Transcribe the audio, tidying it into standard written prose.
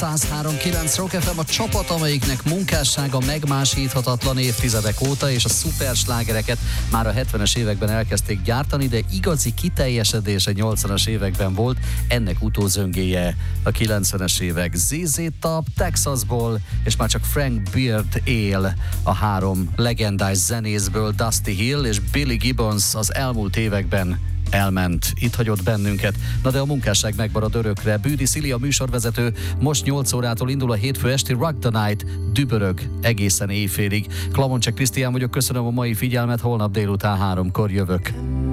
103.9 Rock FM, a csapat, amelyiknek munkássága megmásíthatatlan évtizedek óta, és a szuperslágereket már a 70-es években elkezdték gyártani, de igazi kiteljesedése 80-as években volt, ennek utózöngéje a 90-es évek. ZZ Top Texasból, és már csak Frank Beard él a három legendás zenészből. Dusty Hill és Billy Gibbons az elmúlt években elment, itt hagyott bennünket. Na de a munkásság megmarad örökre. Bűdi Szili a műsorvezető, most 8 órától indul a hétfő esti Rock the Night, dübörög egészen éjfélig. Klamoncsek Krisztián vagyok, köszönöm a mai figyelmet, holnap délután 3-kor jövök.